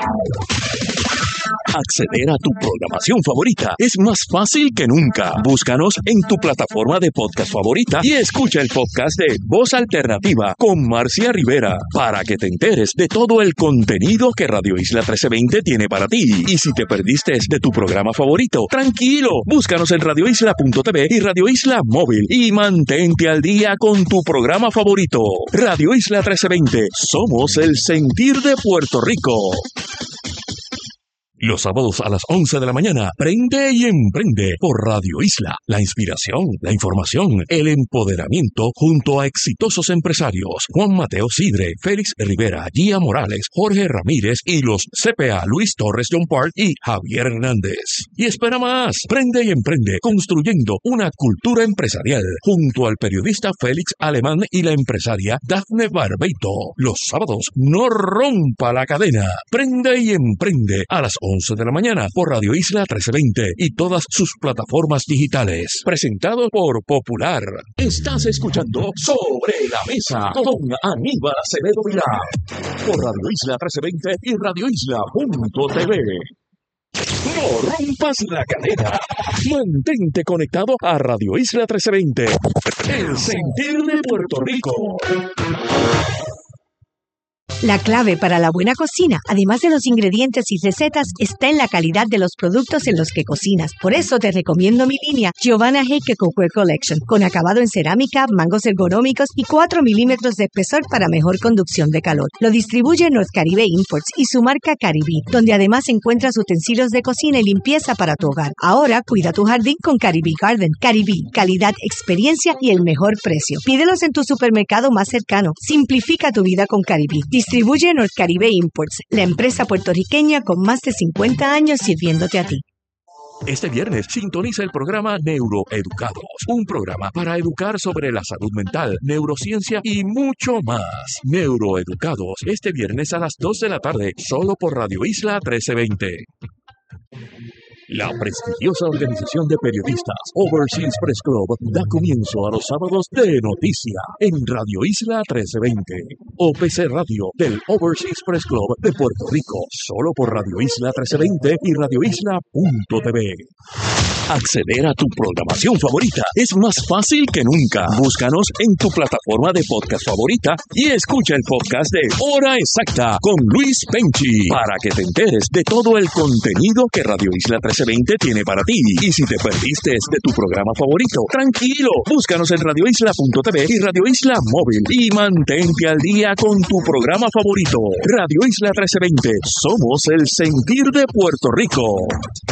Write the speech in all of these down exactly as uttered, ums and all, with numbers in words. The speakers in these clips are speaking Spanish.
Acceder a tu programación favorita es más fácil que nunca. Búscanos en tu plataforma de podcast favorita y escucha el podcast de Voz Alternativa con Marcia Rivera para que te enteres de todo el contenido que Radio Isla trece veinte tiene para ti. Y si te perdiste de tu programa favorito, tranquilo, búscanos en radio isla punto t v y Radio Isla Móvil y mantente al día con tu programa favorito. Radio Isla trece veinte, somos el sentir de Puerto Rico. Los sábados a las once de la mañana, prende y emprende por Radio Isla. La inspiración, la información, el empoderamiento junto a exitosos empresarios. Juan Mateo Sidre, Félix Rivera, Gia Morales, Jorge Ramírez y los C P A Luis Torres John Park y Javier Hernández. Y espera más, prende y emprende construyendo una cultura empresarial junto al periodista Félix Alemán y la empresaria Dafne Barbeito. Los sábados, no rompa la cadena. Prende y emprende a las once de la mañana por Radio Isla trece veinte y todas sus plataformas digitales. Presentado por Popular. Estás escuchando Sobre la Mesa con Aníbal Acevedo Vilá por Radio Isla trece veinte y radio isla punto t v. No rompas la cadena. Mantente conectado a Radio Isla trece veinte. El sentir de Puerto Rico. La clave para la buena cocina, además de los ingredientes y recetas, está en la calidad de los productos en los que cocinas. Por eso te recomiendo mi línea Giovanna Heike Cookware Collection, con acabado en cerámica, mangos ergonómicos y cuatro milímetros de espesor para mejor conducción de calor. Lo distribuye North Caribe Imports y su marca Caribí, donde además encuentras utensilios de cocina y limpieza para tu hogar. Ahora cuida tu jardín con Caribí Garden. Caribí, calidad, experiencia y el mejor precio. Pídelos en tu supermercado más cercano. Simplifica tu vida con Caribí. Distribuye North Caribe Imports, la empresa puertorriqueña con más de cincuenta años sirviéndote a ti. Este viernes sintoniza el programa Neuroeducados, un programa para educar sobre la salud mental, neurociencia y mucho más. Neuroeducados, este viernes a las dos de la tarde, solo por Radio Isla trece veinte. La prestigiosa organización de periodistas Overseas Press Club da comienzo a los sábados de noticia en Radio Isla trece veinte. O P C Radio del Overseas Press Club de Puerto Rico, solo por Radio Isla trece veinte y radio isla punto t v. Acceder a tu programación favorita es más fácil que nunca. Búscanos en tu plataforma de podcast favorita y escucha el podcast de Hora Exacta con Luis Penchi para que te enteres de todo el contenido que Radio Isla trece veinte tiene para ti. Y si te perdiste de tu programa favorito, tranquilo, búscanos en radio isla punto t v y Radio Isla Móvil y mantente al día con tu programa favorito. Radio Isla trece veinte, somos el sentir de Puerto Rico.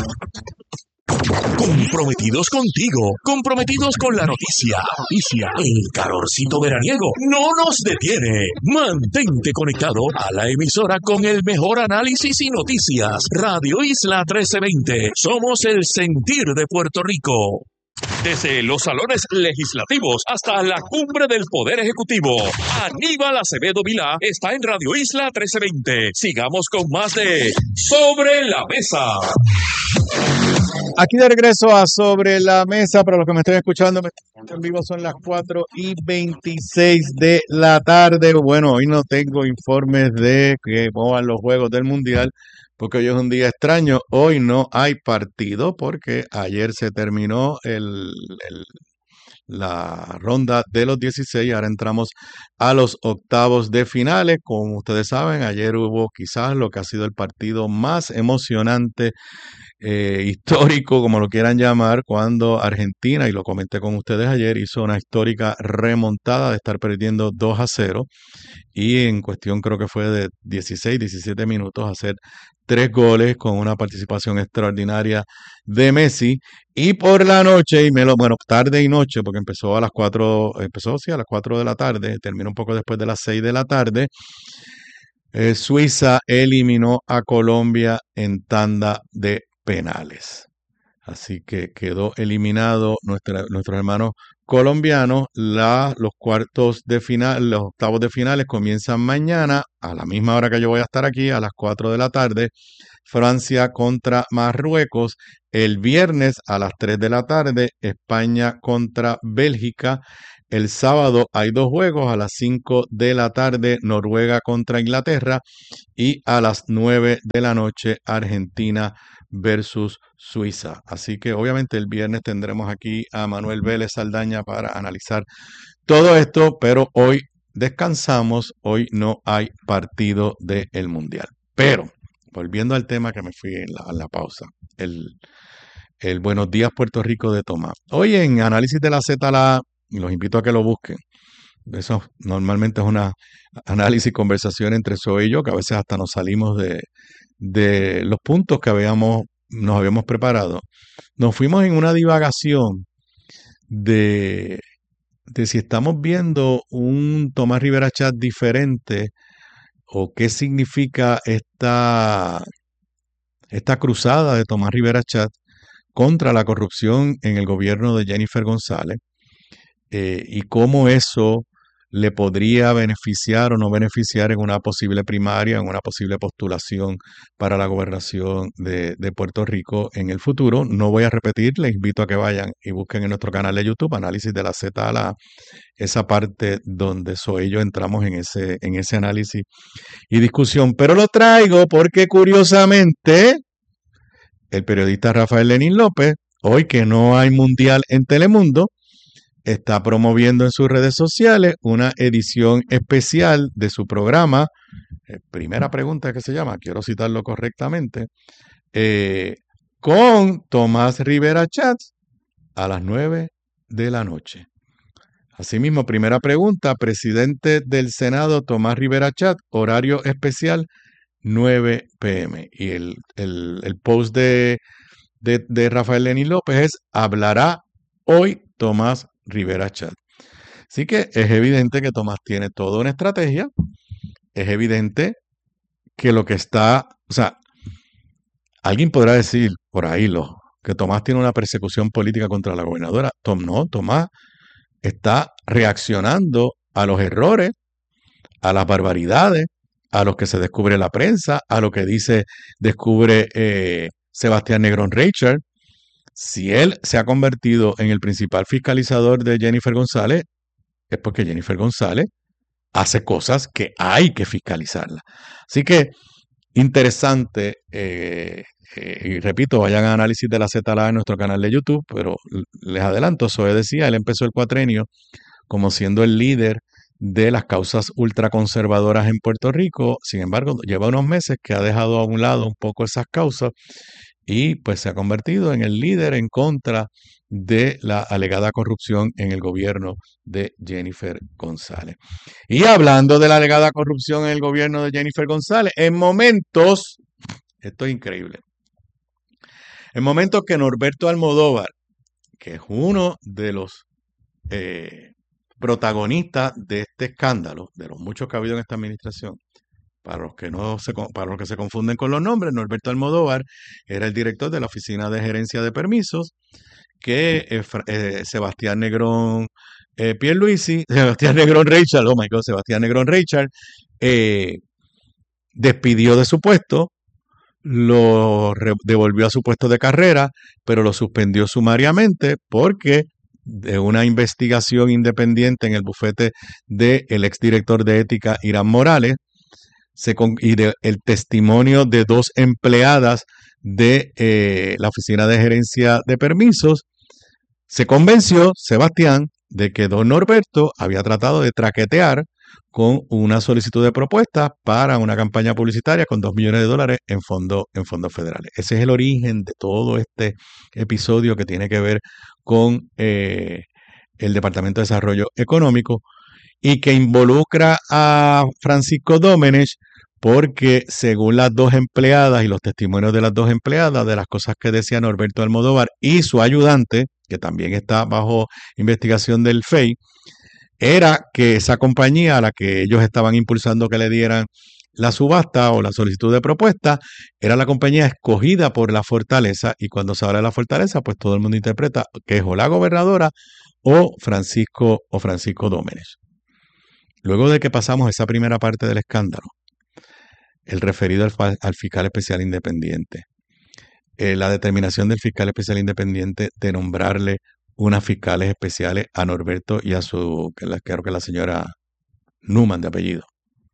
Comprometidos contigo, comprometidos con la noticia. Noticia, el calorcito veraniego no nos detiene. Mantente conectado a la emisora con el mejor análisis y noticias. Radio Isla trece veinte, somos el sentir de Puerto Rico. Desde los salones legislativos hasta la cumbre del Poder Ejecutivo, Aníbal Acevedo Vilá está en Radio Isla trece veinte. Sigamos con más de Sobre la Mesa. Aquí de regreso a Sobre la Mesa, para los que me estén escuchando, me están escuchando en vivo, son las cuatro y veintiséis de la tarde. Bueno, hoy no tengo informes de que cómo van los juegos del Mundial, porque hoy es un día extraño. Hoy no hay partido, porque ayer se terminó el, el, la ronda de los dieciséis. Ahora entramos a los octavos de finales. Como ustedes saben, ayer hubo quizás lo que ha sido el partido más emocionante, Eh, histórico, como lo quieran llamar, cuando Argentina, y lo comenté con ustedes ayer, hizo una histórica remontada de estar perdiendo dos a cero y en cuestión creo que fue de dieciséis, diecisiete minutos hacer tres goles con una participación extraordinaria de Messi. Y por la noche, y me lo, bueno, tarde y noche, porque empezó a las cuatro, empezó sí a las cuatro de la tarde, terminó un poco después de las seis de la tarde. Eh, Suiza eliminó a Colombia en tanda de penales. Así que quedó eliminado nuestra, nuestros hermanos colombianos, la, los cuartos de final, los octavos de finales comienzan mañana a la misma hora que yo voy a estar aquí, a las cuatro de la tarde. Francia contra Marruecos. El viernes a las tres de la tarde, España contra Bélgica. El sábado hay dos juegos, a las cinco de la tarde, Noruega contra Inglaterra. Y a las nueve de la noche, Argentina versus Suiza. Así que obviamente el viernes tendremos aquí a Manuel Vélez Saldaña para analizar todo esto, pero hoy descansamos, hoy no hay partido del Mundial. Pero, volviendo al tema que me fui en la, en la pausa, el, el Buenos Días Puerto Rico de Tomás. Hoy en Análisis de la Z, la, y los invito a que lo busquen. Eso normalmente es una análisis, conversación entre Zoe y yo, que a veces hasta nos salimos de, de los puntos que habíamos, nos habíamos preparado. Nos fuimos en una divagación de, de si estamos viendo un Tomás Rivera Chat diferente o qué significa esta, esta cruzada de Tomás Rivera Chat contra la corrupción en el gobierno de Jennifer González, eh, y cómo eso le podría beneficiar o no beneficiar en una posible primaria, en una posible postulación para la gobernación de, de Puerto Rico en el futuro. No voy a repetir, les invito a que vayan y busquen en nuestro canal de YouTube, Análisis de la Z a la A, esa parte donde soy yo entramos en ese, en ese análisis y discusión. Pero lo traigo porque curiosamente el periodista Rafael Lenín López, hoy que no hay mundial en Telemundo, está promoviendo en sus redes sociales una edición especial de su programa, eh, Primera Pregunta que se llama, quiero citarlo correctamente, eh, con Tomás Rivera Chats a las nueve de la noche. Asimismo, Primera Pregunta, presidente del Senado Tomás Rivera Chat, horario especial nueve pe eme. Y el, el, el post de, de, de Rafael Lenín López es, hablará hoy Tomás Rivera Chat. Así que es evidente que Tomás tiene toda una estrategia, es evidente que lo que está, o sea, alguien podrá decir por ahí lo, que Tomás tiene una persecución política contra la gobernadora. Tom, no, Tomás está reaccionando a los errores, a las barbaridades, a los que se descubre la prensa, a lo que dice, descubre eh, Sebastián Negrón Reichard. Si él se ha convertido en el principal fiscalizador de Jennifer González, es porque Jennifer González hace cosas que hay que fiscalizarla. Así que, interesante, eh, eh, y repito, vayan a Análisis de la Z a la A en nuestro canal de YouTube, pero les adelanto, Zoe decía, él empezó el cuatrenio como siendo el líder de las causas ultraconservadoras en Puerto Rico. Sin embargo, lleva unos meses que ha dejado a un lado un poco esas causas y pues se ha convertido en el líder en contra de la alegada corrupción en el gobierno de Jennifer González. Y hablando de la alegada corrupción en el gobierno de Jennifer González, en momentos, esto es increíble, en momentos que Norberto Almodóvar, que es uno de los eh, protagonistas de este escándalo, de los muchos que ha habido en esta administración, para los que no se, para los que se confunden con los nombres, Norberto Almodóvar era el director de la Oficina de Gerencia de Permisos, que eh, eh, Sebastián Negrón eh, Pierluisi, Sebastián Negrón Reichard, oh my God, Sebastián Negrón Reichard, eh, despidió de su puesto, lo devolvió a su puesto de carrera, pero lo suspendió sumariamente porque de una investigación independiente en el bufete del exdirector de ética Irán Morales se con, y de, el testimonio de dos empleadas de eh, la Oficina de Gerencia de Permisos, se convenció Sebastián de que don Norberto había tratado de traquetear con una solicitud de propuesta para una campaña publicitaria con dos millones de dólares en, fondo, en fondos federales. Ese es el origen de todo este episodio que tiene que ver con eh, el Departamento de Desarrollo Económico y que involucra a Francisco Domenech porque según las dos empleadas y los testimonios de las dos empleadas, de las cosas que decía Norberto Almodóvar y su ayudante, que también está bajo investigación del F E I, era que esa compañía a la que ellos estaban impulsando que le dieran la subasta o la solicitud de propuesta, era la compañía escogida por la Fortaleza, y cuando se habla de la Fortaleza, pues todo el mundo interpreta que es o la gobernadora o Francisco o Francisco Dómenech. Luego de que pasamos esa primera parte del escándalo, el referido al, al fiscal especial independiente, eh, la determinación del fiscal especial independiente de nombrarle unas fiscales especiales a Norberto y a su, que la, creo que la señora Numan de apellido.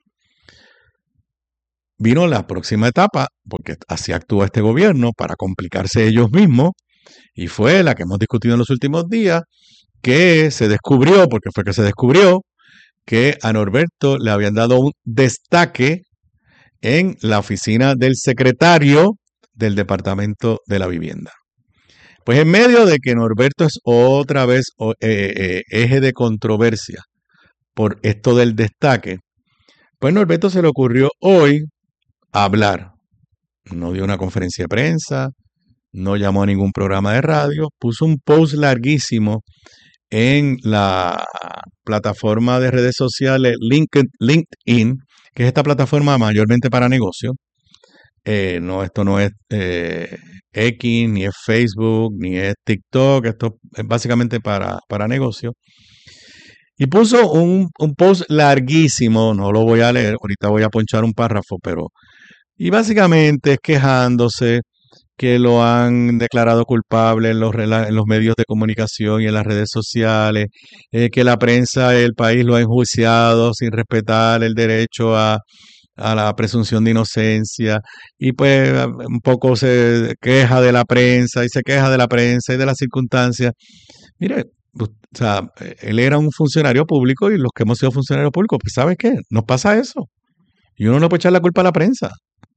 Vino la próxima etapa, porque así actúa este gobierno para complicarse ellos mismos, y fue la que hemos discutido en los últimos días, que se descubrió, porque fue que se descubrió, que a Norberto le habían dado un destaque en la oficina del secretario del Departamento de la Vivienda. Pues en medio de que Norberto es otra vez eh, eh, eje de controversia por esto del destaque, pues Norberto se le ocurrió hoy hablar. No dio una conferencia de prensa, no llamó a ningún programa de radio, puso un post larguísimo en la plataforma de redes sociales LinkedIn, que es esta plataforma mayormente para negocios. Eh, no, esto no es eh, X, ni es Facebook, ni es TikTok, esto es básicamente para, para negocios. Y puso un, un post larguísimo, no lo voy a leer, ahorita voy a ponchar un párrafo, pero... Y básicamente es quejándose que lo han declarado culpable en los, en los medios de comunicación y en las redes sociales, eh, que la prensa del país lo ha enjuiciado sin respetar el derecho a, a la presunción de inocencia, y pues un poco se queja de la prensa y se queja de la prensa y de las circunstancias. Mire, o sea, él era un funcionario público y los que hemos sido funcionarios públicos, pues ¿sabes qué? Nos pasa eso. Y uno no puede echar la culpa a la prensa.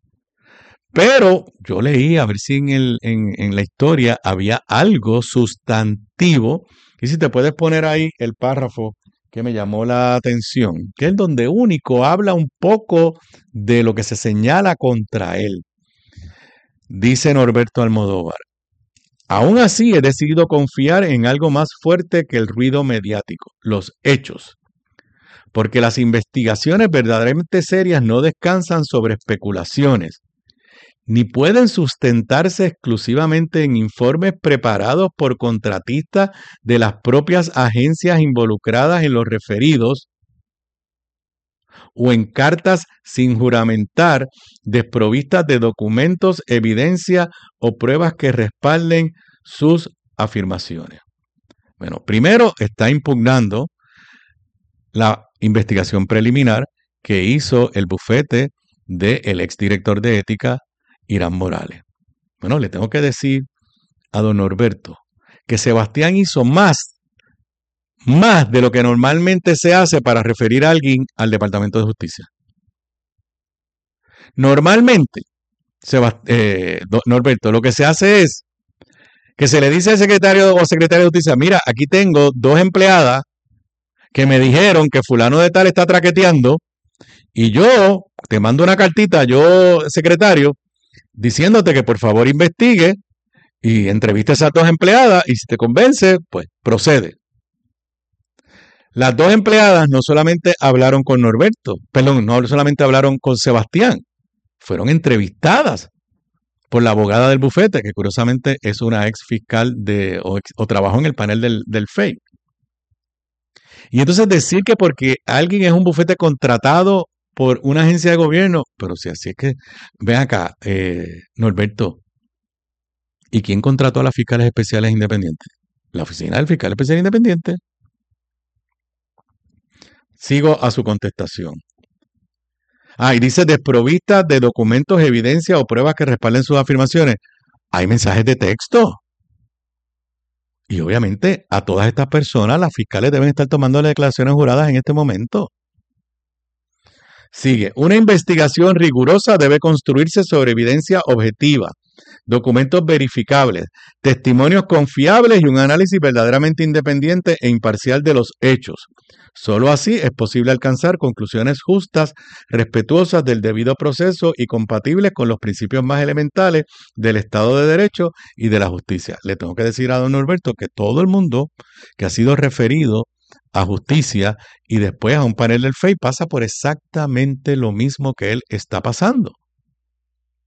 Pero yo leí a ver si en, el, en, en la historia había algo sustantivo. Y si te puedes poner ahí el párrafo que me llamó la atención, que es donde único habla un poco de lo que se señala contra él. Dice Norberto Almodóvar: aún así he decidido confiar en algo más fuerte que el ruido mediático, los hechos. Porque las investigaciones verdaderamente serias no descansan sobre especulaciones, ni pueden sustentarse exclusivamente en informes preparados por contratistas de las propias agencias involucradas en los referidos, o en cartas sin juramentar, desprovistas de documentos, evidencia o pruebas que respalden sus afirmaciones. Bueno, primero está impugnando la investigación preliminar que hizo el bufete del exdirector de ética, Irán Morales. Bueno, le tengo que decir a don Norberto que Sebastián hizo más, más de lo que normalmente se hace para referir a alguien al Departamento de Justicia. Normalmente, Sebast- eh, Norberto, lo que se hace es que se le dice al secretario o secretaria de Justicia: mira, aquí tengo dos empleadas que me dijeron que fulano de tal está traqueteando, y yo te mando una cartita, yo, secretario, diciéndote que por favor investigue y entreviste a esas dos empleadas, y si te convence, pues procede. Las dos empleadas no solamente hablaron con Norberto, perdón, no solamente hablaron con Sebastián, fueron entrevistadas por la abogada del bufete, que curiosamente es una ex fiscal de, o, ex, o trabajó en el panel del, del F E I. Y entonces decir que porque alguien es un bufete contratado por una agencia de gobierno, pero si así es que, ven acá, eh, Norberto, ¿y quién contrató a las fiscales especiales independientes? La oficina del fiscal especial independiente. Sigo a su contestación. Ah, y dice: desprovista de documentos, evidencia o pruebas que respalden sus afirmaciones. Hay mensajes de texto. Y obviamente a todas estas personas, las fiscales deben estar tomando declaraciones juradas en este momento. Sigue: una investigación rigurosa debe construirse sobre evidencia objetiva, documentos verificables, testimonios confiables y un análisis verdaderamente independiente e imparcial de los hechos. Solo así es posible alcanzar conclusiones justas, respetuosas del debido proceso y compatibles con los principios más elementales del Estado de Derecho y de la justicia. Le tengo que decir a don Norberto que todo el mundo que ha sido referido a justicia y después a un panel del F E I pasa por exactamente lo mismo que él está pasando.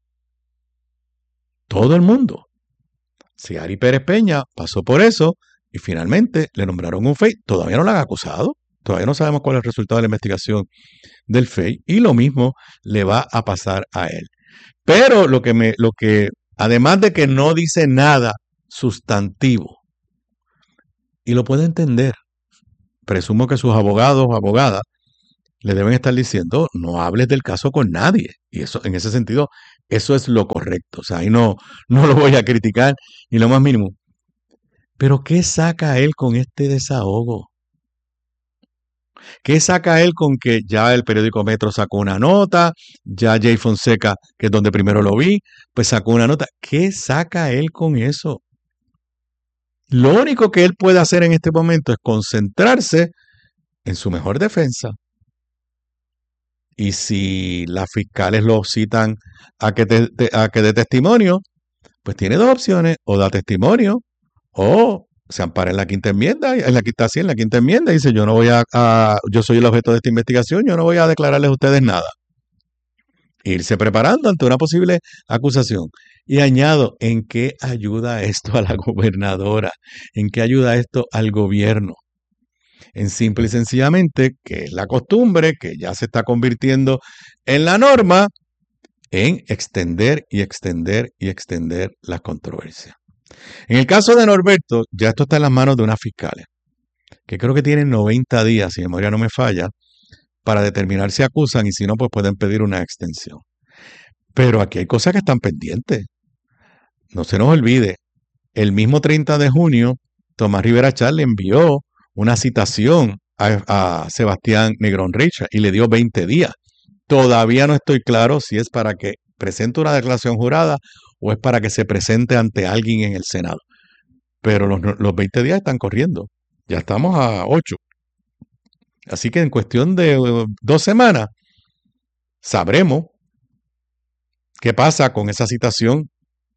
Todo el mundo. Ciari Pérez Peña pasó por eso Y finalmente le nombraron un F E I. Todavía no lo han acusado. Todavía no sabemos cuál es el resultado de la investigación del F E I. Y lo mismo le va a pasar a él. Pero lo que me, lo que, además de que no dice nada sustantivo, y lo puede entender, presumo que sus abogados o abogadas le deben estar diciendo, no hables del caso con nadie. Y eso, en ese sentido, eso es lo correcto. O sea, ahí no, no lo voy a criticar ni lo más mínimo. Pero ¿qué saca él con este desahogo? ¿Qué saca él con que ya el periódico Metro sacó una nota, ya Jay Fonseca, que es donde primero lo vi, pues sacó una nota? ¿Qué saca él con eso? Lo único que él puede hacer en este momento es concentrarse en su mejor defensa. Y si las fiscales lo citan a que, te, te, a que dé testimonio, pues tiene dos opciones: o da testimonio o se ampara en la quinta enmienda, en la quinta, sí, en la quinta enmienda, y dice, yo no voy a, a, yo soy el objeto de esta investigación, yo no voy a declararles a ustedes nada. Irse preparando ante una posible acusación. Y añado, ¿en qué ayuda esto a la gobernadora? ¿En qué ayuda esto al gobierno? En simple y sencillamente, que es la costumbre, que ya se está convirtiendo en la norma, en extender y extender y extender las controversias. En el caso de Norberto, ya esto está en las manos de unas fiscales, que creo que tienen noventa días, si mi memoria no me falla, para determinar si acusan, y si no, pues pueden pedir una extensión. Pero aquí hay cosas que están pendientes. No se nos olvide, el mismo treinta de junio, Tomás Rivera Chatz le envió una citación a, a Sebastián Negrón Richa y le dio veinte días. Todavía no estoy claro si es para que presente una declaración jurada o es para que se presente ante alguien en el Senado. Pero los, los veinte días están corriendo. Ya estamos a ocho. Así que en cuestión de uh, dos semanas sabremos qué pasa con esa citación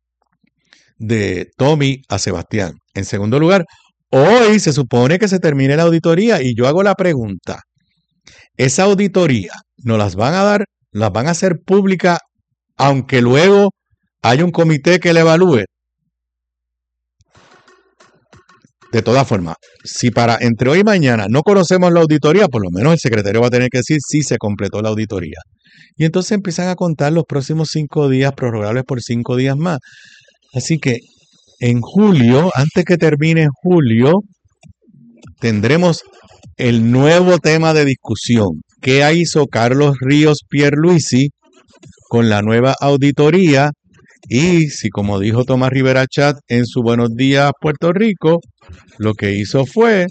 de Tommy a Sebastián. En segundo lugar, hoy se supone que se termine la auditoría y yo hago la pregunta, ¿esa auditoría nos las van a dar, las van a hacer pública aunque luego haya un comité que la evalúe? De todas formas, si para entre hoy y mañana no conocemos la auditoría, por lo menos el secretario va a tener que decir si se completó la auditoría. Y entonces empiezan a contar los próximos cinco días, prorrogables por cinco días más. Así que en julio, antes que termine julio, tendremos el nuevo tema de discusión. ¿Qué hizo Carlos Ríos Pierluisi con la nueva auditoría? Y si, como dijo Tomás Rivera Chatz en su Buenos Días Puerto Rico, lo que hizo fue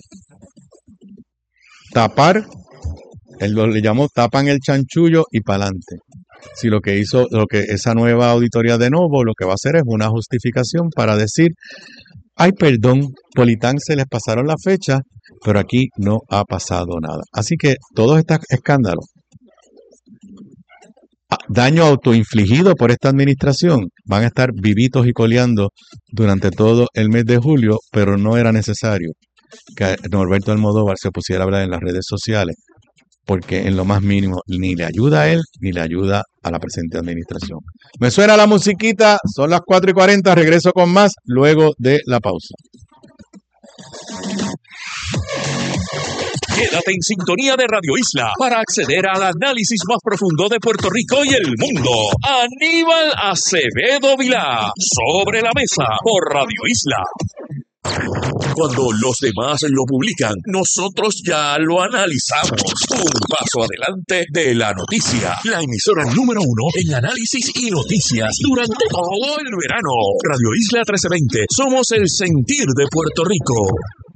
tapar, él lo le llamó tapan el chanchullo y pa'lante. Si lo que hizo, lo que esa nueva auditoría de nuevo, lo que va a hacer es una justificación para decir, ay, perdón, Politán se les pasaron la fecha, pero aquí no ha pasado nada. Así que todos estos escándalos, daño autoinfligido por esta administración, van a estar vivitos y coleando durante todo el mes de julio, pero no era necesario que Norberto Almodóvar se pusiera a hablar en las redes sociales, porque en lo más mínimo ni le ayuda a él ni le ayuda a la presente administración. Me suena la musiquita, son las cuatro y cuarenta, regreso con más luego de la pausa. Quédate en sintonía de Radio Isla para acceder al análisis más profundo de Puerto Rico y el mundo. Aníbal Acevedo Vilá, Sobre la Mesa, por Radio Isla. Cuando los demás lo publican, nosotros ya lo analizamos. Un paso adelante de la noticia. La emisora número uno en análisis y noticias durante todo el verano. Radio Isla trece veinte. Somos el sentir de Puerto Rico.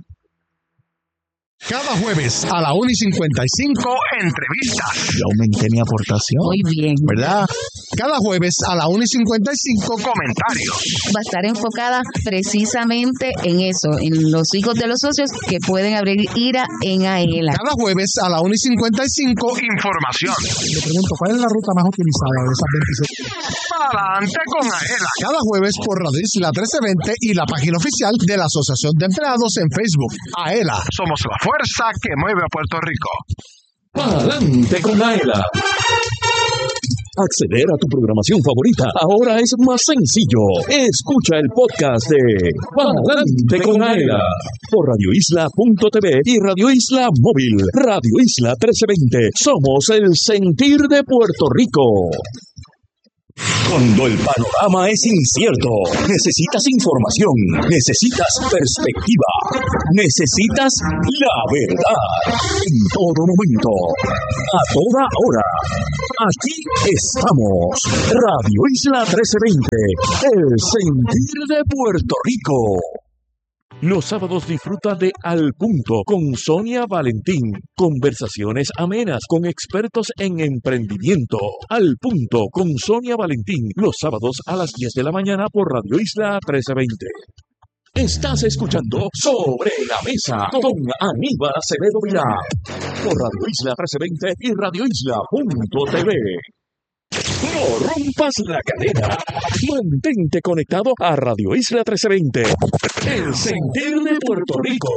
Cada jueves a la una y cincuenta y cinco, entrevistas. Yo aumenté mi aportación. Muy bien. ¿Verdad? Cada jueves a la una y cincuenta y cinco, comentarios. Va a estar enfocada precisamente en eso, en los hijos de los socios que pueden abrir ira en AELA. Cada jueves a la una y cincuenta y cinco, información. Le pregunto, ¿cuál es la ruta más utilizada de esas veintiséis? Adelante con AELA. Cada jueves por Radio Isla trece veinte y la página oficial de la Asociación de Empleados en Facebook. AELA, somos la fuerza que mueve a Puerto Rico. Adelante con AELA. Acceder a tu programación favorita ahora es más sencillo. Escucha el podcast de Pa'lante con Aela por radio isla punto t v y Radio Isla Móvil. Radio Isla trece veinte. Somos el sentir de Puerto Rico. Cuando el panorama es incierto, necesitas información, necesitas perspectiva, necesitas la verdad. En todo momento, a toda hora. Aquí estamos. Radio Isla trece veinte, el sentir de Puerto Rico. Los sábados disfruta de Al Punto con Sonia Valentín. Conversaciones amenas con expertos en emprendimiento. Al Punto con Sonia Valentín. Los sábados a las diez de la mañana por Radio Isla trece veinte. Estás escuchando Sobre la Mesa con Aníbal Acevedo Vilá por Radio Isla trece veinte y radio isla punto t v. No rompas la cadena. Mantente conectado a Radio Isla trece veinte, el sentir de Puerto Rico.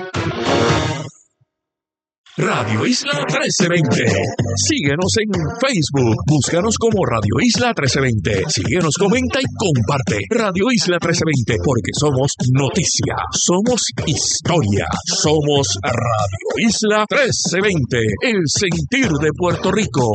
Radio Isla trece veinte. Síguenos en Facebook. Búscanos como Radio Isla trece veinte. Síguenos, comenta y comparte. Radio Isla trece veinte, porque somos noticia, somos historia, somos Radio Isla trece veinte, el sentir de Puerto Rico.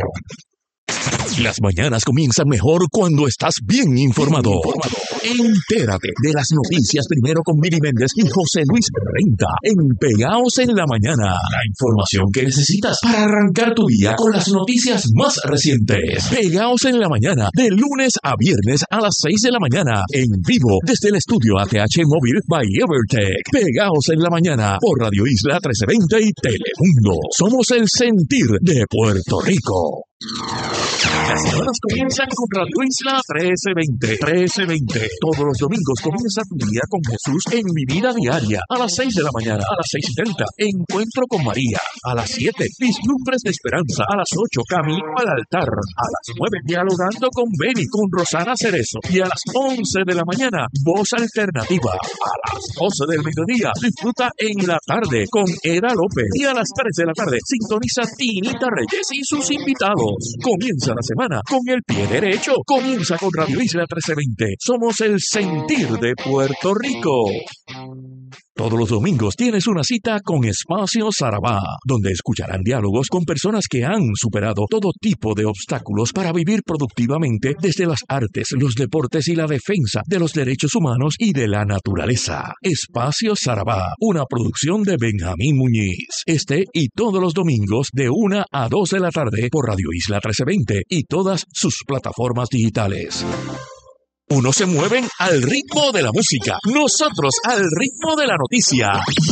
Las mañanas comienzan mejor cuando estás bien informado. Entérate de las noticias primero con Mili Méndez y José Luis Renta en Pegaos en la Mañana. La información que necesitas para arrancar tu día con las noticias más recientes. Pegaos en la Mañana, de lunes a viernes a las seis de la mañana. En vivo desde el estudio A T H Móvil by Evertech. Pegaos en la Mañana por Radio Isla trece veinte y Telemundo. Somos el sentir de Puerto Rico. Las semanas comienzan con Radio Isla trece veinte. trece veinte. Todos los domingos comienza tu día con Jesús en Mi Vida Diaria. A las seis de la mañana, a las seis y treinta, Encuentro con María. A las siete, Vislumbres de Esperanza. A las ocho, Camino al Altar. A las nueve, Dialogando con Beni, con Rosana Cerezo. Y a las once de la mañana, Voz Alternativa. A las doce del mediodía, disfruta En la Tarde con Eda López. Y a las tres de la tarde, sintoniza Tinita Reyes y sus invitados. Comienza la semana con el pie derecho. Comienza con Radio Isla trece veinte. Somos el sentir de Puerto Rico. Todos los domingos tienes una cita con Espacio Sarabá, donde escucharán diálogos con personas que han superado todo tipo de obstáculos para vivir productivamente desde las artes, los deportes y la defensa de los derechos humanos y de la naturaleza. Espacio Sarabá, una producción de Benjamín Muñiz. Este y todos los domingos de una a dos de la tarde por Radio Isla trece veinte y todas sus plataformas digitales. Unos se mueven al ritmo de la música, nosotros al ritmo de la noticia.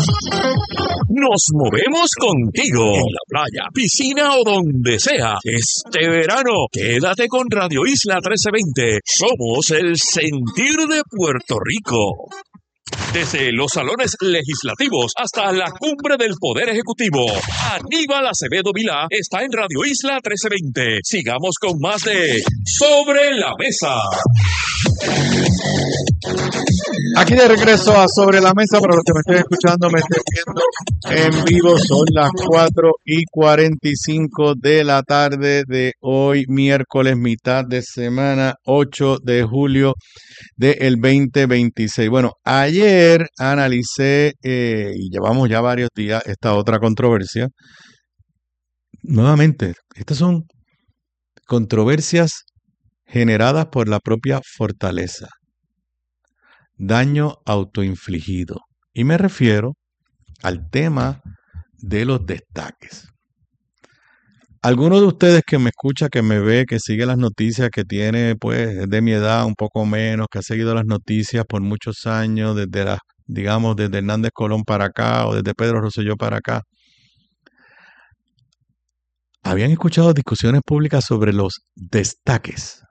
Nos movemos contigo, en la playa, piscina o donde sea. Este verano, quédate con Radio Isla trece veinte. Somos el sentir de Puerto Rico. Desde los salones legislativos hasta la cumbre del Poder Ejecutivo, Aníbal Acevedo Vilá está en Radio Isla trece veinte. Sigamos con más de Sobre la Mesa. Aquí de regreso a Sobre la Mesa, para los que me estén escuchando, me estén viendo en vivo, son las cuatro y cuarenta y cinco de la tarde de hoy, miércoles, mitad de semana, ocho de julio del veinte veintiséis. Bueno, ayer analicé, eh, y llevamos ya varios días, esta otra controversia. Nuevamente, estas son controversias generadas por la propia Fortaleza. Daño autoinfligido. Y me refiero al tema de los destaques. Alguno de ustedes que me escucha, que me ve, que sigue las noticias, que tiene, pues, de mi edad, un poco menos, que ha seguido las noticias por muchos años, desde las, digamos, desde Hernández Colón para acá, o desde Pedro Rosselló para acá, habían escuchado discusiones públicas sobre los destaques.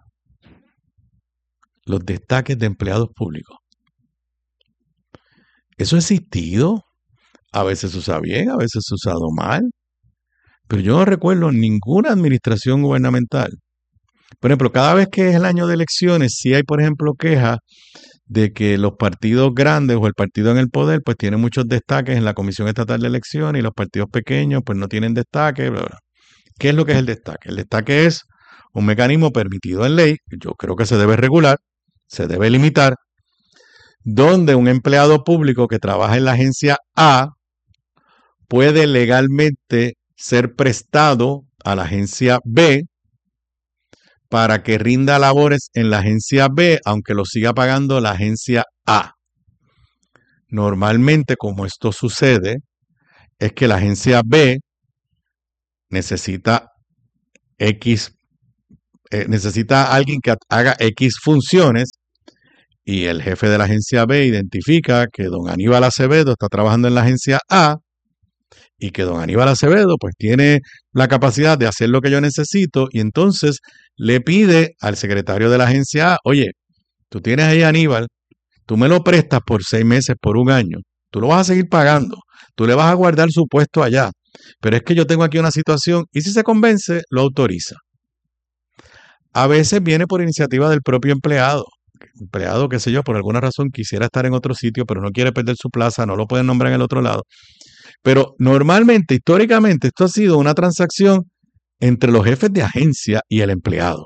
Los destaques de empleados públicos. Eso ha existido. A veces se usa bien, a veces se ha usado mal. Pero yo no recuerdo ninguna administración gubernamental. Por ejemplo, cada vez que es el año de elecciones, si hay, por ejemplo, quejas de que los partidos grandes o el partido en el poder, pues tienen muchos destaques en la Comisión Estatal de Elecciones y los partidos pequeños, pues no tienen destaque. Bla, bla. ¿Qué es lo que es el destaque? El destaque es un mecanismo permitido en ley, yo creo que se debe regular, se debe limitar, donde un empleado público que trabaja en la agencia A puede legalmente ser prestado a la agencia B para que rinda labores en la agencia B, aunque lo siga pagando la agencia A. Normalmente, como esto sucede, es que la agencia B necesita X, eh, necesita a alguien que haga X funciones y el jefe de la agencia B identifica que don Aníbal Acevedo está trabajando en la agencia A y que don Aníbal Acevedo pues tiene la capacidad de hacer lo que yo necesito y entonces le pide al secretario de la agencia A, oye, tú tienes ahí a Aníbal, tú me lo prestas por seis meses, por un año, tú lo vas a seguir pagando, tú le vas a guardar su puesto allá, pero es que yo tengo aquí una situación y si se convence, lo autoriza. A veces viene por iniciativa del propio empleado, empleado, qué sé yo, por alguna razón quisiera estar en otro sitio, pero no quiere perder su plaza, no lo pueden nombrar en el otro lado. Pero normalmente, históricamente, esto ha sido una transacción entre los jefes de agencia y el empleado.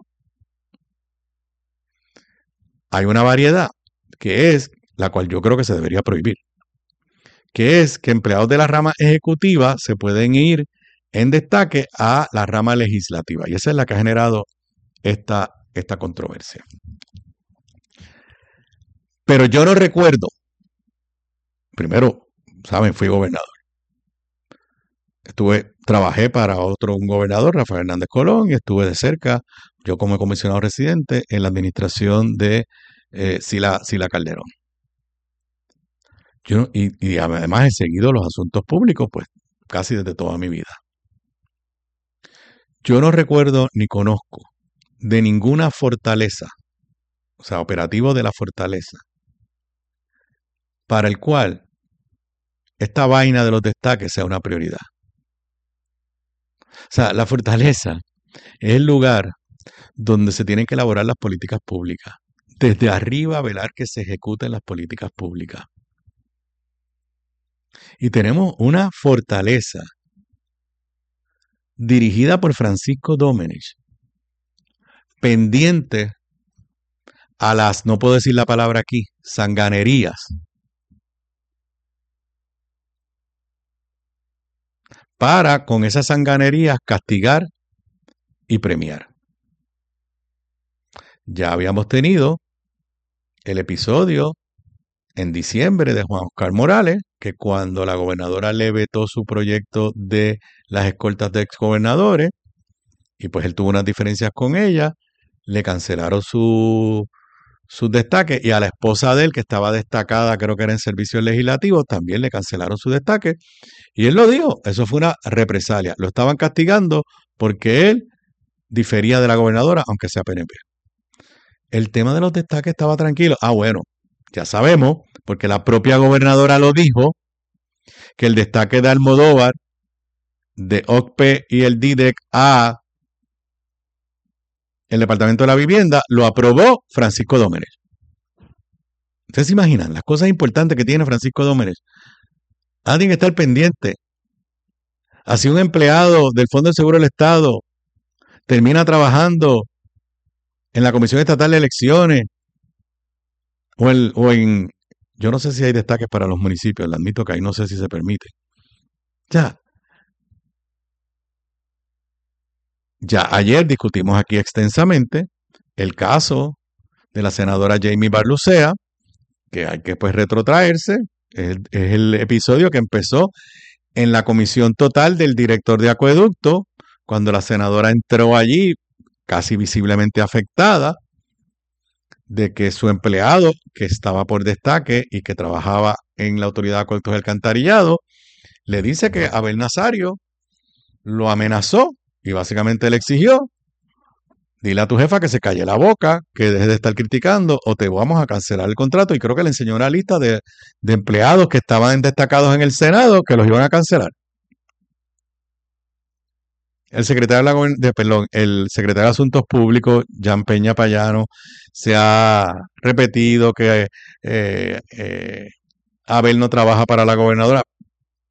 Hay una variedad que es, la cual yo creo que se debería prohibir, que es que empleados de la rama ejecutiva se pueden ir en destaque a la rama legislativa. Y esa es la que ha generado esta, esta controversia. Pero yo no recuerdo, primero, saben, fui gobernador. Estuve, trabajé para otro un gobernador, Rafael Hernández Colón, y estuve de cerca, yo como comisionado residente, en la administración de eh, Sila, Sila Calderón. Yo, y, y además he seguido los asuntos públicos, pues casi desde toda mi vida. Yo no recuerdo ni conozco de ninguna fortaleza, o sea, operativo de la fortaleza, para el cual esta vaina de los destaques sea una prioridad. O sea, la fortaleza es el lugar donde se tienen que elaborar las políticas públicas. Desde arriba velar que se ejecuten las políticas públicas. Y tenemos una fortaleza dirigida por Francisco Domenech, pendiente a las, no puedo decir la palabra aquí, sanganerías, para con esas sanganerías castigar y premiar. Ya habíamos tenido el episodio en diciembre de Juan Oscar Morales, que cuando la gobernadora le vetó su proyecto de las escoltas de exgobernadores, y pues él tuvo unas diferencias con ella, le cancelaron su, sus destaques, y a la esposa de él, que estaba destacada, creo que era en servicios legislativos, también le cancelaron su destaque, y él lo dijo, eso fue una represalia, lo estaban castigando porque él difería de la gobernadora, aunque sea P N P. El tema de los destaques estaba tranquilo. Ah, bueno, ya sabemos, porque la propia gobernadora lo dijo, que el destaque de Almodóvar, de O C P y el D I D E C a el Departamento de la Vivienda, lo aprobó Francisco Domenech. ¿Ustedes se imaginan las cosas importantes que tiene Francisco Domenech? Ah, tiene que estar pendiente. Así un empleado del Fondo de Seguro del Estado termina trabajando en la Comisión Estatal de Elecciones o, el, o en, yo no sé si hay destaques para los municipios, le admito que ahí no sé si se permite. Ya. Ya ayer discutimos aquí extensamente el caso de la senadora Jamie Barlucea, que hay que pues retrotraerse, es, es el episodio que empezó en la comisión total del director de acueducto, cuando la senadora entró allí casi visiblemente afectada de que su empleado, que estaba por destaque y que trabajaba en la Autoridad de Acueductos y Alcantarillado, le dice que Abel Nazario lo amenazó y básicamente le exigió, dile a tu jefa que se calle la boca, que deje de estar criticando o te vamos a cancelar el contrato. Y creo que le enseñó una lista de, de empleados que estaban destacados en el Senado que los iban a cancelar. El secretario de, la, de, perdón, el secretario de Asuntos Públicos, Jan Peña Payano, se ha repetido que eh, eh, Abel no trabaja para la gobernadora,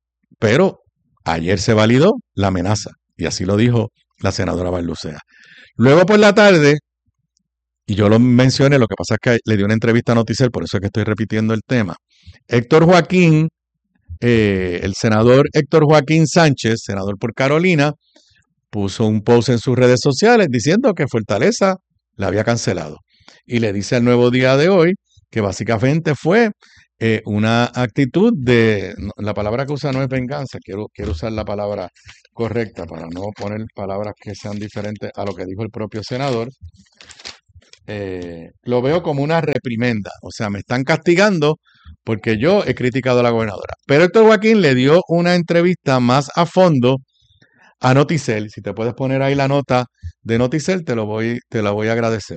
pero ayer se validó la amenaza y así lo dijo la senadora Barlucea. Luego por la tarde, y yo lo mencioné, lo que pasa es que le di una entrevista a Noticel, por eso es que estoy repitiendo el tema. Héctor Joaquín, eh, el senador Héctor Joaquín Sánchez, senador por Carolina, puso un post en sus redes sociales diciendo que Fortaleza la había cancelado. Y le dice al Nuevo Día de hoy que básicamente fue eh, una actitud de, no, la palabra que usa no es venganza, quiero, quiero usar la palabra correcta para no poner palabras que sean diferentes a lo que dijo el propio senador. Eh, lo veo como una reprimenda, o sea, me están castigando porque yo he criticado a la gobernadora. Pero Héctor Joaquín le dio una entrevista más a fondo a Noticel. Si te puedes poner ahí la nota de Noticel, te lo voy, te la voy a agradecer.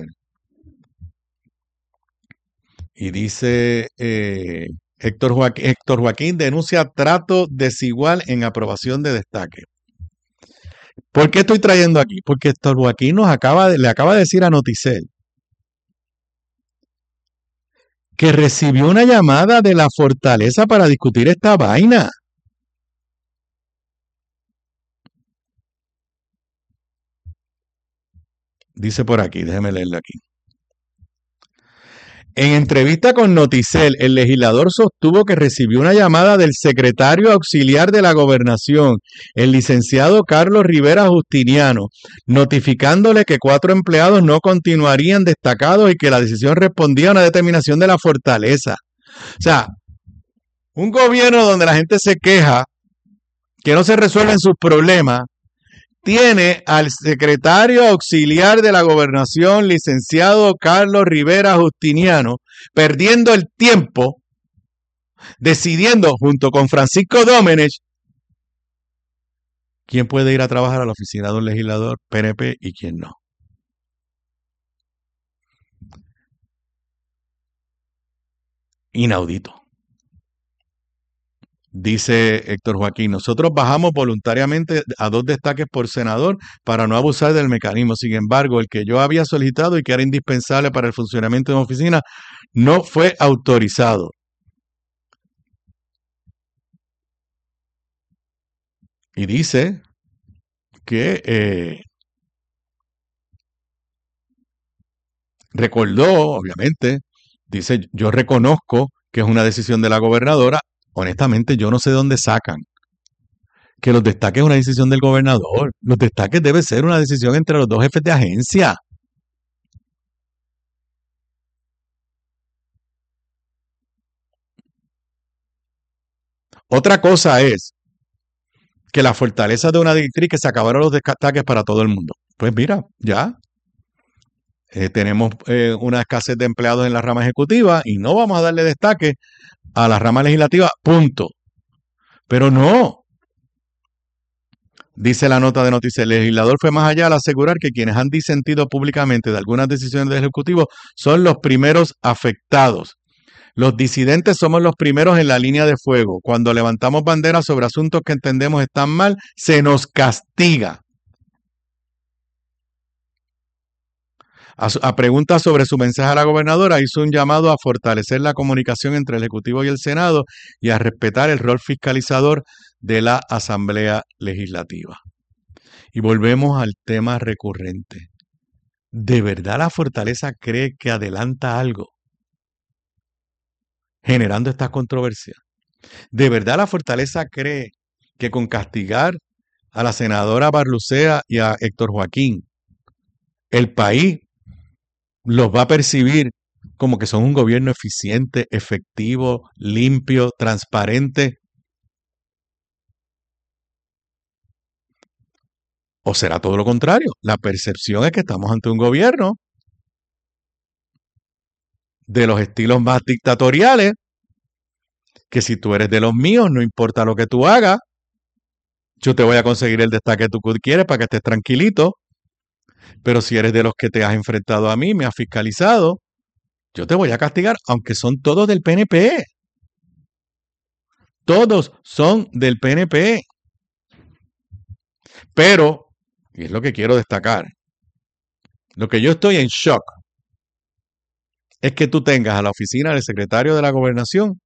Y dice eh, Héctor Joaquín, Héctor Joaquín denuncia trato desigual en aprobación de destaque. ¿Por qué estoy trayendo aquí? Porque Héctor Joaquín nos acaba de, le acaba de decir a Noticel que recibió una llamada de la Fortaleza para discutir esta vaina. Dice por aquí, déjeme leerlo aquí. En entrevista con Noticel, el legislador sostuvo que recibió una llamada del secretario auxiliar de la Gobernación, el licenciado Carlos Rivera Justiniano, notificándole que cuatro empleados no continuarían destacados y que la decisión respondía a una determinación de la Fortaleza. O sea, un gobierno donde la gente se queja que no se resuelven sus problemas, tiene al secretario auxiliar de la Gobernación, licenciado Carlos Rivera Justiniano, perdiendo el tiempo, decidiendo junto con Francisco Domenech quién puede ir a trabajar a la oficina de un legislador P N P y quién no. Inaudito. Dice Héctor Joaquín, nosotros bajamos voluntariamente a dos destaques por senador para no abusar del mecanismo. Sin embargo, el que yo había solicitado y que era indispensable para el funcionamiento de una oficina no fue autorizado. Y dice que eh, recordó, obviamente, dice, yo reconozco que es una decisión de la gobernadora. Honestamente, yo no sé de dónde sacan que los destaques es una decisión del gobernador. Los destaques debe ser una decisión entre los dos jefes de agencia. Otra cosa es que la fortaleza de una directriz que se acabaron los destaques para todo el mundo. Pues mira, ya eh, tenemos eh, una escasez de empleados en la rama ejecutiva y no vamos a darle destaque a la rama legislativa, punto. Pero no. Dice la nota de noticias, el legislador fue más allá al asegurar que quienes han disentido públicamente de algunas decisiones del Ejecutivo son los primeros afectados. Los disidentes somos los primeros en la línea de fuego. Cuando levantamos banderas sobre asuntos que entendemos están mal, se nos castiga. A, su, a preguntas sobre su mensaje a la gobernadora, hizo un llamado a fortalecer la comunicación entre el Ejecutivo y el Senado y a respetar el rol fiscalizador de la Asamblea Legislativa. Y volvemos al tema recurrente. ¿De verdad la Fortaleza cree que adelanta algo generando estas controversias? ¿De verdad la Fortaleza cree que con castigar a la senadora Barlucea y a Héctor Joaquín, el país los va a percibir como que son un gobierno eficiente, efectivo, limpio, transparente? ¿O será todo lo contrario? La percepción es que estamos ante un gobierno de los estilos más dictatoriales, que si tú eres de los míos, no importa lo que tú hagas, yo te voy a conseguir el destaque que tú quieres para que estés tranquilito. Pero si eres de los que te has enfrentado a mí, me has fiscalizado, yo te voy a castigar, aunque son todos del P N P. Todos son del P N P. Pero, y es lo que quiero destacar, lo que yo estoy en shock es que tú tengas a la oficina del secretario de la Gobernación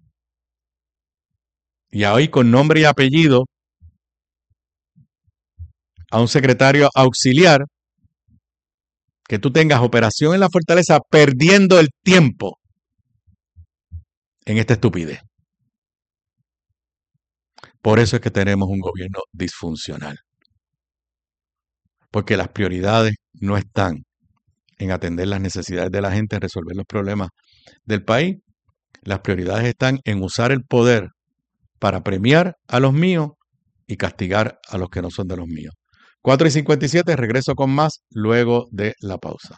y hoy con nombre y apellido a un secretario auxiliar que tú tengas operación en la fortaleza perdiendo el tiempo en esta estupidez. Por eso es que tenemos un gobierno disfuncional. Porque las prioridades no están en atender las necesidades de la gente, en resolver los problemas del país. Las prioridades están en usar el poder para premiar a los míos y castigar a los que no son de los míos. cuatro y cincuenta y siete, regreso con más luego de la pausa.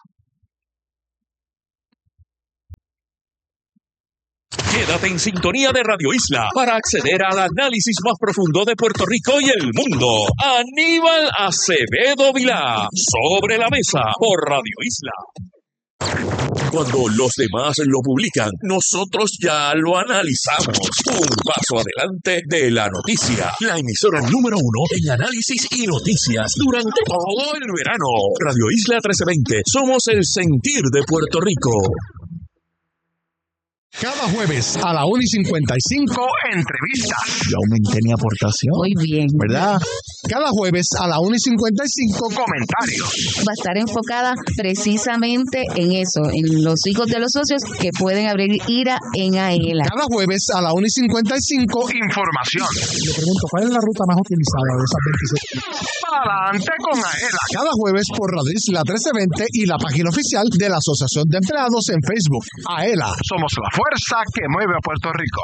Quédate en sintonía de Radio Isla para acceder al análisis más profundo de Puerto Rico y el mundo. Aníbal Acevedo Vilá, Sobre la Mesa por Radio Isla. Cuando los demás lo publican, nosotros ya lo analizamos. Un paso adelante de la noticia. La emisora número uno en análisis y noticias durante todo el verano. Radio Isla trece veinte. Somos el sentir de Puerto Rico. Cada jueves a la una y cincuenta y cinco, entrevistas. Yo aumenté mi aportación. Muy bien. ¿Verdad? Cada jueves a la una y cincuenta y cinco, comentarios. Va a estar enfocada precisamente en eso, en los hijos de los socios que pueden abrir IRA en AELA. Cada jueves a la una y cincuenta y cinco, información. Le pregunto, ¿cuál es la ruta más utilizada de esas veintisiete? Adelante con AELA. Cada jueves por Radio Isla trece veinte y la página oficial de la Asociación de Empleados en Facebook. AELA, somos la fuerza que mueve a Puerto Rico.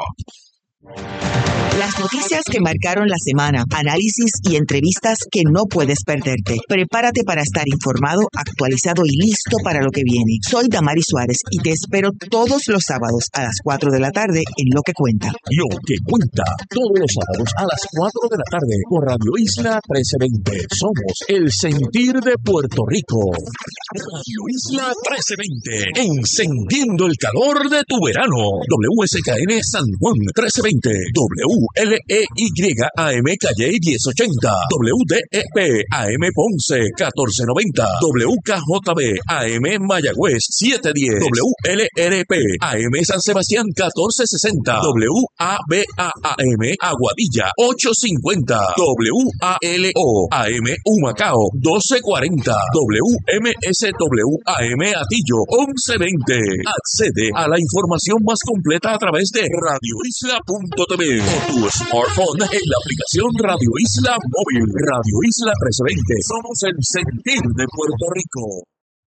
Las noticias que marcaron la semana, análisis y entrevistas que no puedes perderte. Prepárate para estar informado, actualizado y listo para lo que viene. Soy Damari Suárez y te espero todos los sábados a las cuatro de la tarde en Lo que Cuenta. Lo que Cuenta, todos los sábados a las cuatro de la tarde por Radio Isla trece veinte. Somos el sentir de Puerto Rico. Radio Isla trece veinte, encendiendo el calor de tu verano. W S K N San Juan trece veinte. W L E Y A M Calle diez ochenta, W D E P A M Ponce catorce noventa, W K J B A M Mayagüez setecientos diez, W L R P A M San Sebastián catorce sesenta, W A B A A M Aguadilla ochocientos cincuenta, W A L O A M Humacao doce cuarenta, W M S W A M Atillo once veinte. Accede a la información más completa a través de radio isla punto t v o tu smartphone en la aplicación Radio Isla Móvil. Radio Isla trece veinte. Somos el sentir de Puerto Rico.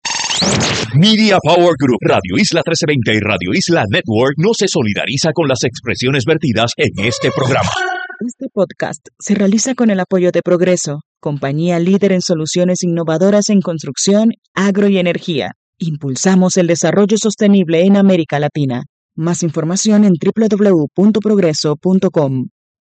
Media Power Group, Radio Isla trece veinte y Radio Isla Network no se solidariza con las expresiones vertidas en este programa. Este podcast se realiza con el apoyo de Progreso, compañía líder en soluciones innovadoras en construcción, agro y energía. Impulsamos el desarrollo sostenible en América Latina. Más información en doble u doble u doble u punto progreso punto com.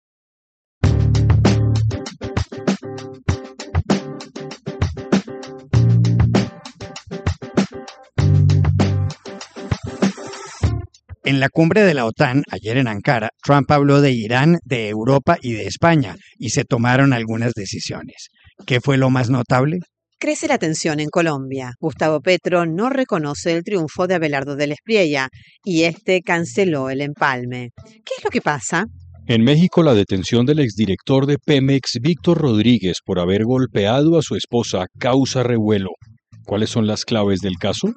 En la cumbre de la OTAN, ayer en Ankara, Trump habló de Irán, de Europa y de España, y se tomaron algunas decisiones. ¿Qué fue lo más notable? Crece la tensión en Colombia. Gustavo Petro no reconoce el triunfo de Abelardo del Espriella y este canceló el empalme. ¿Qué es lo que pasa? En México, la detención del exdirector de Pemex, Víctor Rodríguez, por haber golpeado a su esposa causa revuelo. ¿Cuáles son las claves del caso?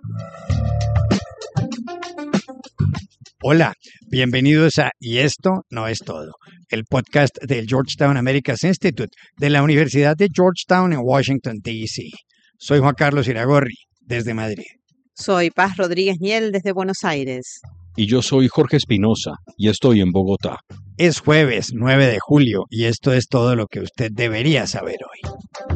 Hola, bienvenidos a Y esto no es todo, el podcast del Georgetown Americas Institute de la Universidad de Georgetown en Washington, D C Soy Juan Carlos Iragorri, desde Madrid. Soy Paz Rodríguez Niel, desde Buenos Aires. Y yo soy Jorge Espinosa, y estoy en Bogotá. Es jueves nueve de julio, y esto es todo lo que usted debería saber hoy.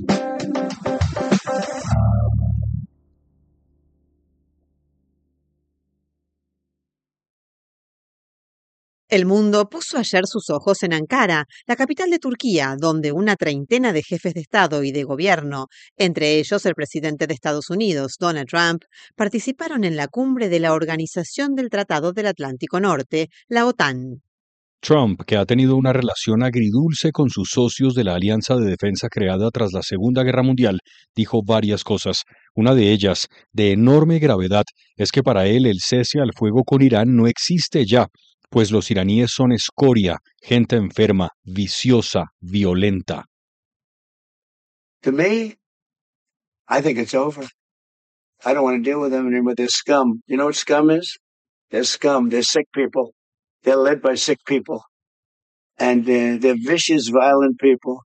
El mundo puso ayer sus ojos en Ankara, la capital de Turquía, donde una treintena de jefes de Estado y de gobierno, entre ellos el presidente de Estados Unidos, Donald Trump, participaron en la cumbre de la Organización del Tratado del Atlántico Norte, la OTAN. Trump, que ha tenido una relación agridulce con sus socios de la alianza de defensa creada tras la Segunda Guerra Mundial, dijo varias cosas. Una de ellas, de enorme gravedad, es que para él el cese al fuego con Irán no existe ya, pues los iraníes son escoria, gente enferma, viciosa, violenta. To me, I think it's over. I don't want to deal with them anymore. They're scum. You know what scum is? They're scum. They're sick people. They're led by sick people. And uh, they're vicious, violent people.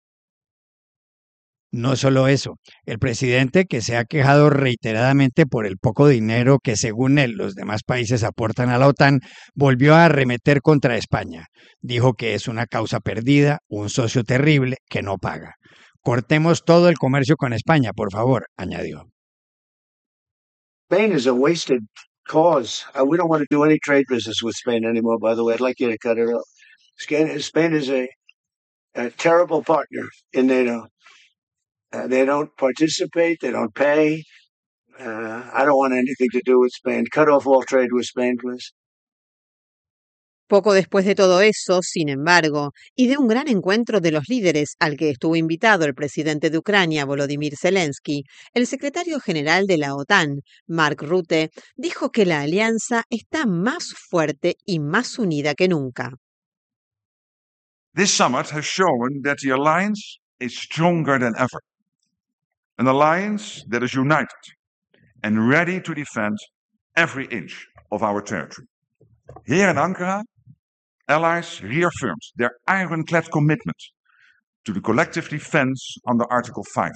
No solo eso, el presidente, que se ha quejado reiteradamente por el poco dinero que según él los demás países aportan a la OTAN, volvió a arremeter contra España. Dijo que es una causa perdida, un socio terrible que no paga. Cortemos todo el comercio con España, por favor, añadió. Spain is a wasted cause. Uh, we don't want to do any trade business with Spain anymore, by the way. I'd like you to cut it off. Spain is a, a terrible partner in NATO. Uh, they don't participate. They don't pay. Uh, I don't want anything to do with Spain. Cut off all trade with Spain, please. Poco después de todo eso, sin embargo, y de un gran encuentro de los líderes al que estuvo invitado el presidente de Ucrania, Volodymyr Zelensky, el secretario general de la OTAN, Mark Rutte, dijo que la alianza está más fuerte y más unida que nunca. This summit has shown that the alliance is stronger than ever. An alliance that is united and ready to defend every inch of our territory. Here in Ankara, allies reaffirmed their ironclad commitment to the collective defense under Article five.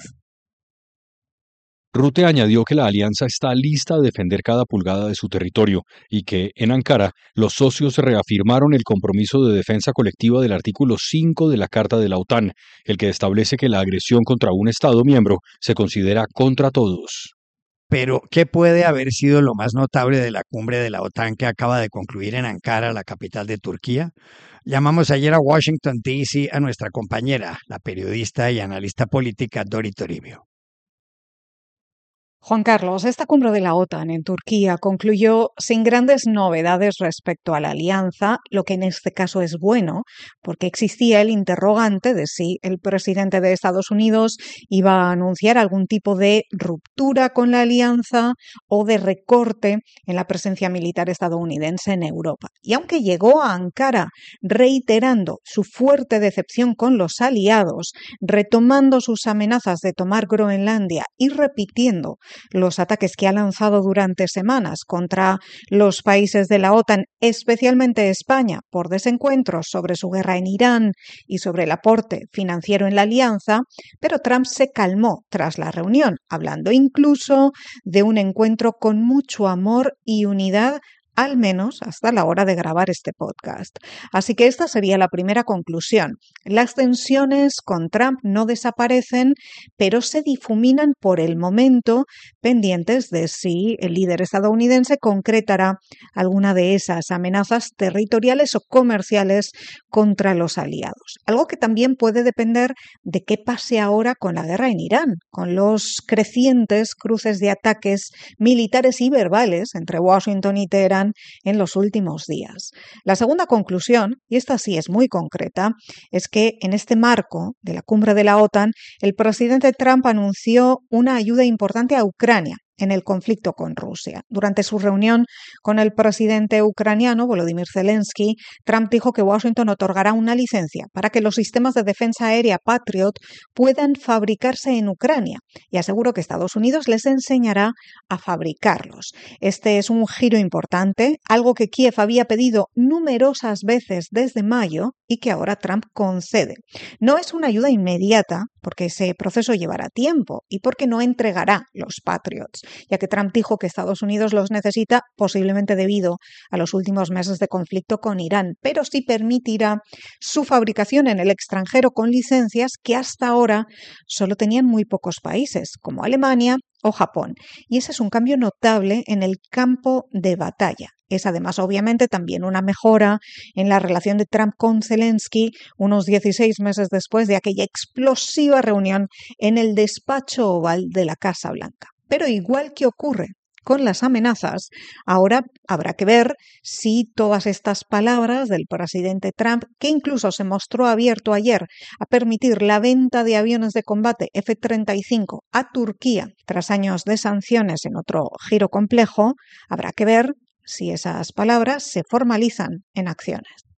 Rutte añadió que la alianza está lista a defender cada pulgada de su territorio y que, en Ankara, los socios reafirmaron el compromiso de defensa colectiva del artículo cinco de la Carta de la OTAN, el que establece que la agresión contra un Estado miembro se considera contra todos. Pero, ¿qué puede haber sido lo más notable de la cumbre de la OTAN que acaba de concluir en Ankara, la capital de Turquía? Llamamos ayer a Washington, D C a nuestra compañera, la periodista y analista política Dori Toribio. Juan Carlos, esta cumbre de la OTAN en Turquía concluyó sin grandes novedades respecto a la alianza, lo que en este caso es bueno, porque existía el interrogante de si el presidente de Estados Unidos iba a anunciar algún tipo de ruptura con la alianza o de recorte en la presencia militar estadounidense en Europa. Y aunque llegó a Ankara reiterando su fuerte decepción con los aliados, retomando sus amenazas de tomar Groenlandia y repitiendo los ataques que ha lanzado durante semanas contra los países de la OTAN, especialmente España, por desencuentros sobre su guerra en Irán y sobre el aporte financiero en la alianza, pero Trump se calmó tras la reunión, hablando incluso de un encuentro con mucho amor y unidad, al menos hasta la hora de grabar este podcast. Así que esta sería la primera conclusión. Las tensiones con Trump no desaparecen, pero se difuminan por el momento, pendientes de si el líder estadounidense concretará alguna de esas amenazas territoriales o comerciales contra los aliados. Algo que también puede depender de qué pase ahora con la guerra en Irán, con los crecientes cruces de ataques militares y verbales entre Washington y Teherán en los últimos días. La segunda conclusión, y esta sí es muy concreta, es que en este marco de la cumbre de la OTAN, el presidente Trump anunció una ayuda importante a Ucrania en el conflicto con Rusia. Durante su reunión con el presidente ucraniano, Volodymyr Zelensky, Trump dijo que Washington otorgará una licencia para que los sistemas de defensa aérea Patriot puedan fabricarse en Ucrania y aseguró que Estados Unidos les enseñará a fabricarlos. Este es un giro importante, algo que Kiev había pedido numerosas veces desde mayo y que ahora Trump concede. No es una ayuda inmediata, porque ese proceso llevará tiempo y porque no entregará los Patriots, ya que Trump dijo que Estados Unidos los necesita posiblemente debido a los últimos meses de conflicto con Irán, pero sí permitirá su fabricación en el extranjero con licencias que hasta ahora solo tenían muy pocos países, como Alemania o Japón. Y ese es un cambio notable en el campo de batalla. Es además obviamente también una mejora en la relación de Trump con Zelensky unos dieciséis meses después de aquella explosiva reunión en el despacho oval de la Casa Blanca. Pero igual que ocurre con las amenazas, ahora habrá que ver si todas estas palabras del presidente Trump, que incluso se mostró abierto ayer a permitir la venta de aviones de combate F treinta y cinco a Turquía tras años de sanciones en otro giro complejo, habrá que ver si esas palabras se formalizan en acciones.